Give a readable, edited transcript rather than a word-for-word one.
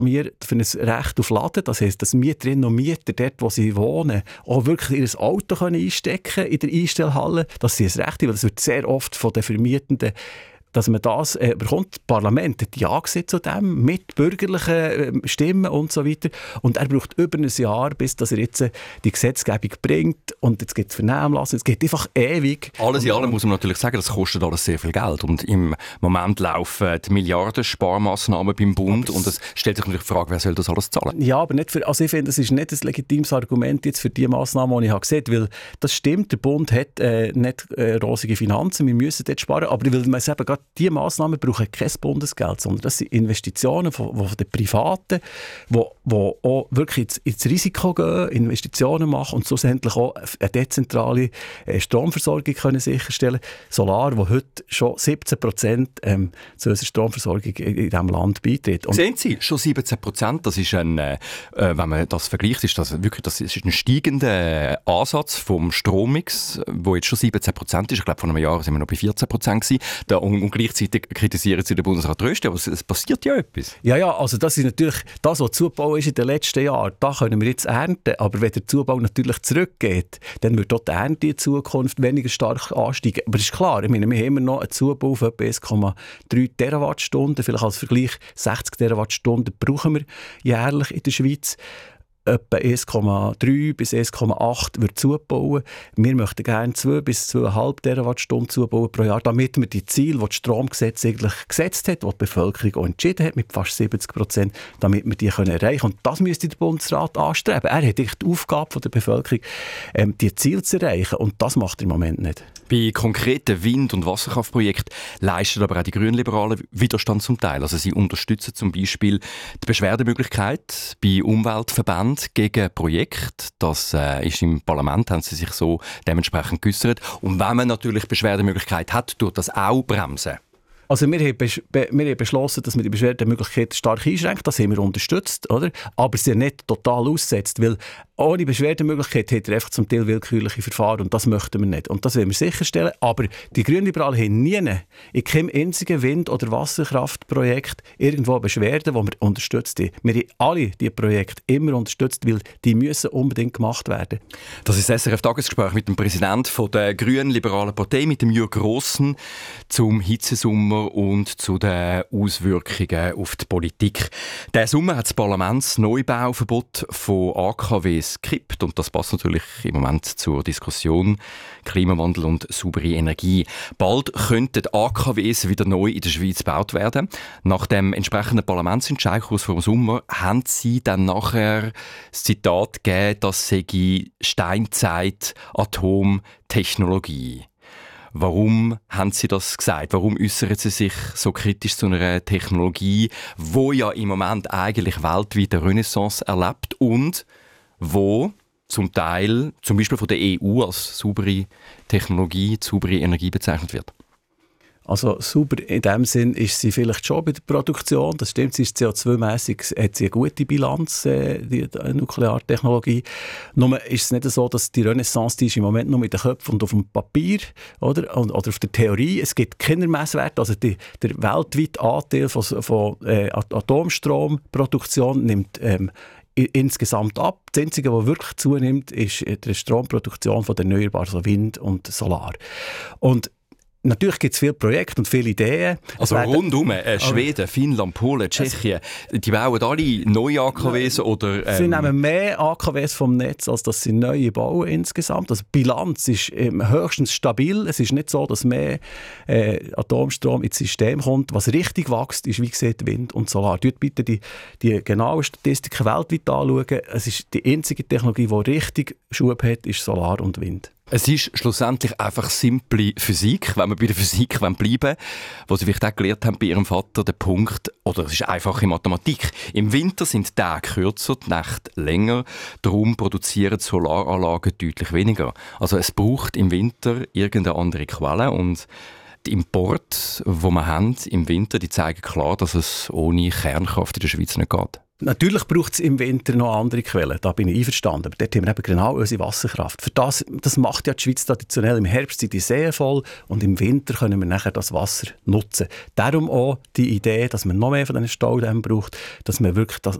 wir für ein Recht auf Laden, das heisst, dass Mieterinnen und Mieter dort, wo sie wohnen, auch wirklich ihr Auto einstecken können in der Einstellhalle, dass sie ein Recht haben, weil das wird sehr oft von den Vermietenden, dass man das bekommt. Das Parlament hat ja gesagt zu dem, mit bürgerlichen Stimmen und so weiter. Und er braucht über ein Jahr, bis dass er jetzt die Gesetzgebung bringt. Und jetzt gibt es Vernehmlassung, es geht einfach ewig. Alles in allem muss man natürlich sagen, das kostet alles sehr viel Geld. Und im Moment laufen die Milliarden-Sparmaßnahmen beim Bund. Und es stellt sich natürlich die Frage, wer soll das alles zahlen? Ja, aber nicht für, also ich finde, das ist nicht ein legitimes Argument jetzt für die Massnahmen, die ich habe gesehen habe. Weil das stimmt, der Bund hat nicht rosige Finanzen, wir müssen dort sparen. Aber ich will man sagen, gerade diese Massnahmen brauchen kein Bundesgeld, sondern das sind Investitionen von den Privaten, die auch wirklich ins Risiko gehen, Investitionen machen und schlussendlich auch eine dezentrale Stromversorgung können sicherstellen können. Solar, wo heute schon 17% zu unserer Stromversorgung in diesem Land beiträgt. Sehen Sie, schon 17%, das ist wenn man das vergleicht, ist das wirklich ist ein steigender Ansatz vom Strommix, wo jetzt schon 17% ist. Ich glaube, vor einem Jahr sind wir noch bei 14% gewesen. Und gleichzeitig kritisieren sie den Bundesrat Rösti, aber es passiert ja etwas. Ja, also das ist natürlich das, was Zubau ist in den letzten Jahren. Da können wir jetzt ernten, aber wenn der Zubau natürlich zurückgeht, dann wird auch die Ernte in Zukunft weniger stark ansteigen. Aber es ist klar, ich meine, wir haben immer noch einen Zubau von etwa 1,3 Terawattstunden, vielleicht als Vergleich 60 Terawattstunden brauchen wir jährlich in der Schweiz. Etwa 1,3 bis 1,8 wird zubauen. Wir möchten gerne 2 bis 2,5 Terawattstunden zubauen pro Jahr, damit wir die Ziele, die das Stromgesetz eigentlich gesetzt hat, die die Bevölkerung auch entschieden hat, mit fast 70%, damit wir die erreichen können. Und das müsste der Bundesrat anstreben. Er hat die Aufgabe der Bevölkerung, die Ziele zu erreichen. Und das macht er im Moment nicht. Bei konkreten Wind- und Wasserkraftprojekten leisten aber auch die Grünliberalen Widerstand zum Teil. Also sie unterstützen zum Beispiel die Beschwerdemöglichkeit bei Umweltverbänden gegen Projekte. Das ist im Parlament, haben sie sich so dementsprechend geäussert. Und wenn man natürlich Beschwerdemöglichkeit hat, tut das auch bremsen. Also wir haben beschlossen, dass man die Beschwerdemöglichkeit stark einschränkt. Das haben wir unterstützt, oder? Aber sie nicht total aussetzt, weil ohne Beschwerdemöglichkeit hat er einfach zum Teil willkürliche Verfahren und das möchten wir nicht. Und das wollen wir sicherstellen. Aber die Grünliberalen haben nie in keinem einzigen Wind- oder Wasserkraftprojekt irgendwo Beschwerden, die wir unterstützt haben. Wir haben alle diese Projekte immer unterstützt, weil die müssen unbedingt gemacht werden. Das ist das SRF-Tagesgespräch mit dem Präsidenten der Grünliberalen Partei, mit dem Jürg Grossen, zum Hitzesommer und zu den Auswirkungen auf die Politik. Diesen Sommer hat das Parlament das Neubauverbot von AKWs gekippt und das passt natürlich im Moment zur Diskussion Klimawandel und saubere Energie. Bald könnten AKWs wieder neu in der Schweiz gebaut werden. Nach dem entsprechenden Parlamentsentscheid kurz vor dem Sommer haben sie dann nachher das Zitat gegeben, das sei Steinzeit Atomtechnologie. Warum haben Sie das gesagt? Warum äußern Sie sich so kritisch zu einer Technologie, die ja im Moment eigentlich weltweit eine Renaissance erlebt und wo zum Teil, zum Beispiel von der EU, als saubere Technologie, saubere Energie bezeichnet wird? Also sauber in dem Sinn ist sie vielleicht schon bei der Produktion. Das stimmt, sie ist CO2-mässig, hat sie eine gute Bilanz, die Nukleartechnologie. Nur ist es nicht so, dass die Renaissance, die ist im Moment nur in den Köpfen und auf dem Papier oder auf der Theorie. Es gibt keine Messwerte. Also der weltweite Anteil von Atomstromproduktion nimmt insgesamt ab. Das Einzige, was wirklich zunimmt, ist die Stromproduktion von erneuerbaren, also Wind und Solar. Und natürlich gibt es viele Projekte und viele Ideen. Also rundum, Schweden, Finnland, Polen, Tschechien, die bauen alle neue AKWs oder... Sie nehmen mehr AKWs vom Netz, als dass sie neue bauen insgesamt. Also die Bilanz ist höchstens stabil. Es ist nicht so, dass mehr Atomstrom ins System kommt. Was richtig wächst, ist wie gesagt Wind und Solar. Dort bitte die genauen Statistiken weltweit anschauen. Es ist die einzige Technologie, die richtig Schub hat, ist Solar und Wind. Es ist schlussendlich einfach simple Physik, wenn wir bei der Physik bleiben wollen, wo Sie vielleicht auch gelernt haben bei Ihrem Vater, der Punkt, oder es ist einfache Mathematik. Im Winter sind die Tage kürzer, die Nächte länger, darum produzieren die Solaranlagen deutlich weniger. Also es braucht im Winter irgendeine andere Quelle und die Importe, die wir haben im Winter, die zeigen klar, dass es ohne Kernkraft in der Schweiz nicht geht. Natürlich braucht es im Winter noch andere Quellen, da bin ich einverstanden. Aber dort haben wir eben genau unsere Wasserkraft. Für das macht ja die Schweiz traditionell. Im Herbst sind die Seen voll und im Winter können wir nachher das Wasser nutzen. Darum auch die Idee, dass man noch mehr von diesen Staudämmen braucht, dass man wirklich